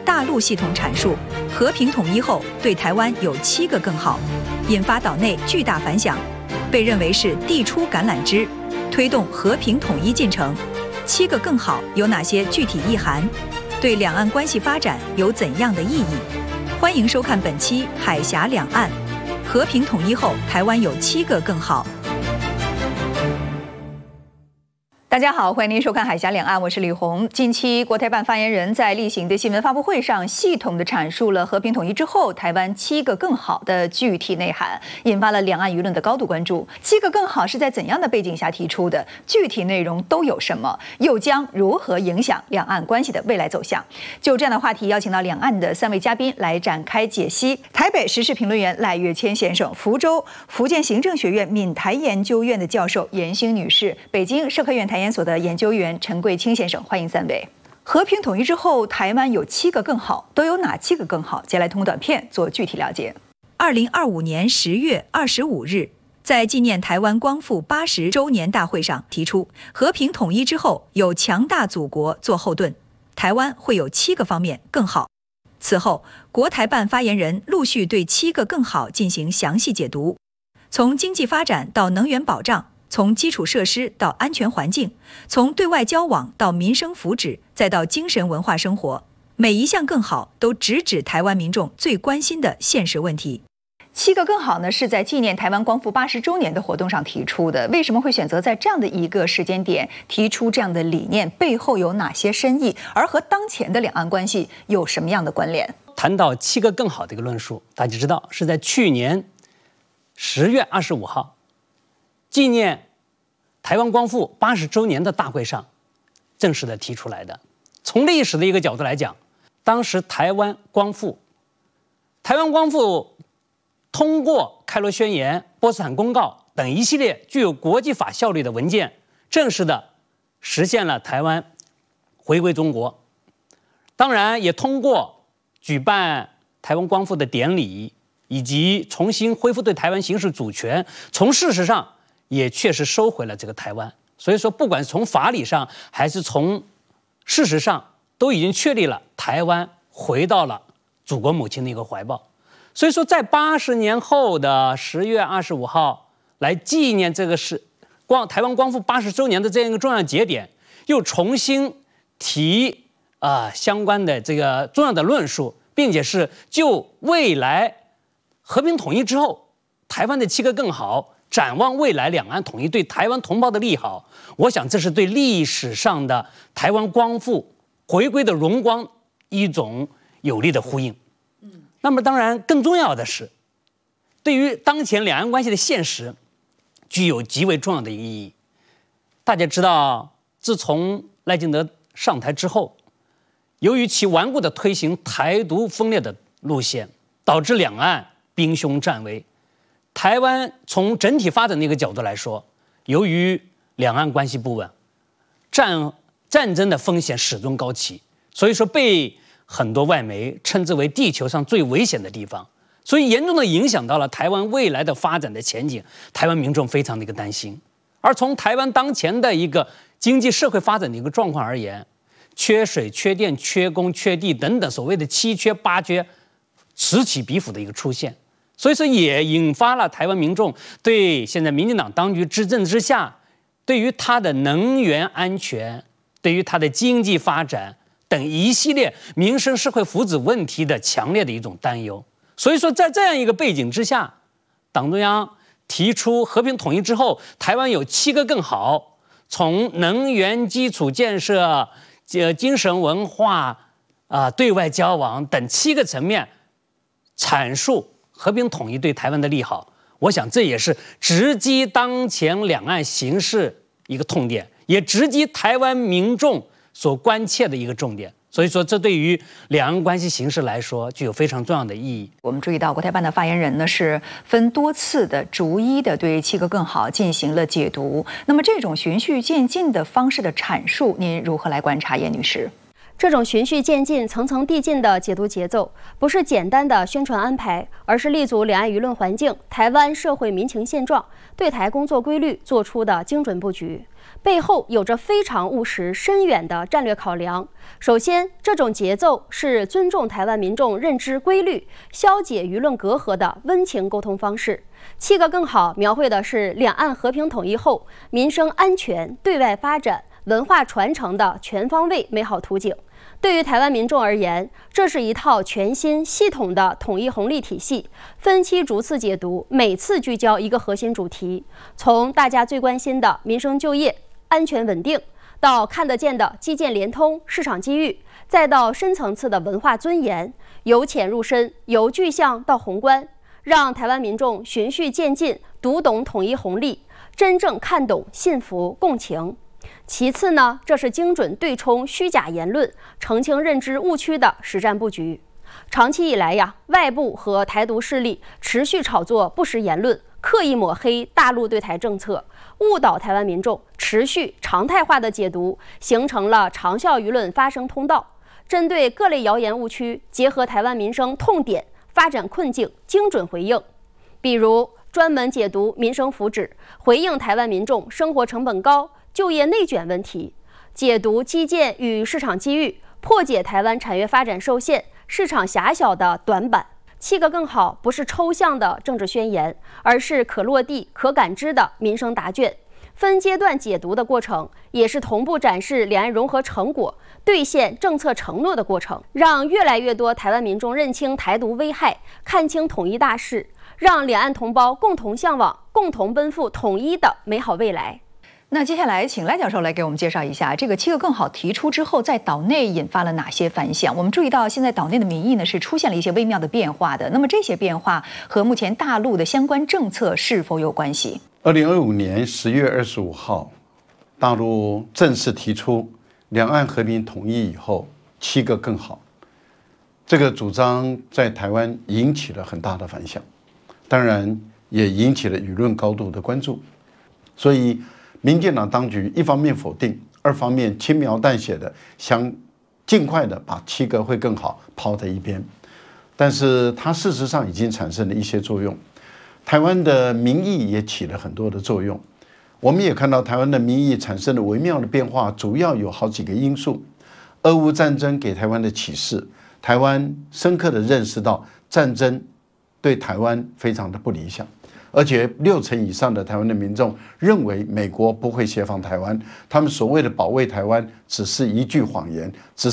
大陆系统阐述，和平统一后对台湾有7个更好，引发岛内巨大反响，被认为是递出橄榄枝，推动和平统一进程。7个更好有哪些具体意涵？对两岸关系发展有怎样的意义？欢迎收看本期《海峡两岸》，和平统一后，台湾有7个更好。大家好，欢迎您收看《海峡两岸》，我是李红。近期，国台办发言人在例行的新闻发布会上，系统地阐述了和平统一之后台湾7个更好的具体内涵，引发了两岸舆论的高度关注。7个更好是在怎样的背景下提出的？具体内容都有什么？又将如何影响两岸关系的未来走向？就这样的话题，邀请到两岸的3位嘉宾来展开解析。台北时事评论员赖岳谦先生，福州福建行政学院闽台研究院的教授严欣女士，北京社科院台研所的研究员陈桂清先生，欢迎3位。和平统一之后，台湾有7个更好，都有哪7个更好？接下来通过短片做具体了解。2025年10月25日，在纪念台湾光复80周年大会上提出，和平统一之后有强大祖国做后盾，台湾会有7个方面更好。此后，国台办发言人陆续对7个更好进行详细解读，从经济发展到能源保障，从基础设施到安全环境，从对外交往到民生福祉，再到精神文化生活，每一项更好都直指台湾民众最关心的现实问题。7个更好呢，是在纪念台湾光复80周年的活动上提出的。为什么会选择在这样的一个时间点提出这样的理念？背后有哪些深意？而和当前的两岸关系有什么样的关联？ 谈到7个更好的一个论述，大家知道是在去年10月25号纪念台湾光复80周年的大会上正式的提出来的。从历史的一个角度来讲，当时台湾光复通过开罗宣言、波茨坦公告等一系列具有国际法效力的文件，正式的实现了台湾回归中国。当然也通过举办台湾光复的典礼，以及重新恢复对台湾行使主权，从事实上也确实收回了这个台湾。所以说不管是从法理上还是从事实上，都已经确立了台湾回到了祖国母亲的一个怀抱。所以说在80年后的10月25号来纪念这个台湾光复80周年的这样一个重要节点，又重新提相关的这个重要的论述，并且是就未来和平统一之后台湾的7个更好，展望未来两岸统一对台湾同胞的利好，我想这是对历史上的台湾光复回归的荣光一种有力的呼应。那么当然更重要的是，对于当前两岸关系的现实具有极为重要的一个意义。大家知道，自从赖清德上台之后，由于其顽固的推行台独分裂的路线，导致两岸兵凶战危。台湾从整体发展的一个角度来说，由于两岸关系不稳，战争的风险始终高企，所以说被很多外媒称之为地球上最危险的地方，所以严重的影响到了台湾未来的发展的前景，台湾民众非常的一个担心。而从台湾当前的一个经济社会发展的一个状况而言，缺水、缺电、缺工、缺地等等所谓的7缺8缺此起彼伏的一个出现，所以说也引发了台湾民众对现在民进党当局执政之下，对于它的能源安全、对于它的经济发展等一系列民生社会福祉问题的强烈的一种担忧。所以说在这样一个背景之下，党中央提出和平统一之后台湾有7个更好，从能源基础建设、精神文化、对外交往等7个层面阐述和平统一对台湾的利好。我想这也是直击当前两岸形势一个痛点，也直击台湾民众所关切的一个重点。所以说这对于两岸关系形势来说具有非常重要的意义。 我们注意到国台办的发言人呢是分多次的逐一的对7个更好进行了解读。那么这种循序渐进的方式的阐述，您如何来观察，叶女士？ 这种循序渐进、层层递进的解读节奏，不是简单的宣传安排，而是立足两岸舆论环境、台湾社会民情现状、对台工作规律做出的精准布局。 背后有着非常务实、深远的战略考量。首先，这种节奏是尊重台湾民众认知规律、消解舆论隔阂的温情沟通方式。7个更好描绘的是两岸和平统一后民生安全、对外发展、文化传承的全方位美好图景。对于台湾民众而言，这是一套全新系统的统一红利体系，分期逐次解读，每次聚焦一个核心主题，从大家最关心的民生就业、安全稳定，到看得见的基建联通、市场机遇，再到深层次的文化尊严，由浅入深，由具象到宏观，让台湾民众循序渐进，读懂统一红利，真正看懂信服共情。其次呢，这是精准对冲虚假言论、澄清认知误区的实战布局。长期以来呀，外部和台独势力持续炒作不实言论，刻意抹黑大陆对台政策，误导台湾民众，持续常态化的解读，形成了长效舆论发声通道。针对各类谣言误区，结合台湾民生痛点、发展困境，精准回应。比如专门解读民生福祉，回应台湾民众生活成本高、就业内卷问题，解读基建与市场机遇，破解台湾产业发展受限、市场狭小的短板。7个更好不是抽象的政治宣言，而是可落地、可感知的民生答卷。分阶段解读的过程，也是同步展示两岸融合成果、兑现政策承诺的过程，让越来越多台湾民众认清台独危害，看清统一大势，让两岸同胞共同向往、共同奔赴统一的美好未来。 那接下来，请赖教授来给我们介绍一下，这个7个更好提出之后，在岛内引发了哪些反响？我们注意到，现在岛内的民意呢是出现了一些微妙的变化的。那么这些变化和目前大陆的相关政策是否有关系 ？2025年10月25号，大陆正式提出两岸和平统一以后7个更好，这个主张在台湾引起了很大的反响，当然也引起了舆论高度的关注。所以民进党当局一方面否定，二方面轻描淡写的想尽快的把7个会更好抛在一边，但是它事实上已经产生了一些作用，台湾的民意也起了很多的作用。我们也看到台湾的民意产生了微妙的变化，主要有好几个因素。俄乌战争给台湾的启示，台湾深刻的认识到战争对台湾非常的不理想，而且60%以上的台湾的民众认为美国不会协防台湾，他们所谓的保卫台湾只是一句谎言，只